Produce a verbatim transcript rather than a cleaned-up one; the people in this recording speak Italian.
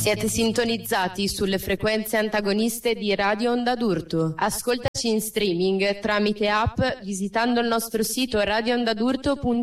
Siete sintonizzati sulle frequenze antagoniste di Radio Onda d'Urto. Ascoltaci in streaming tramite app visitando il nostro sito radio onda d'urto punto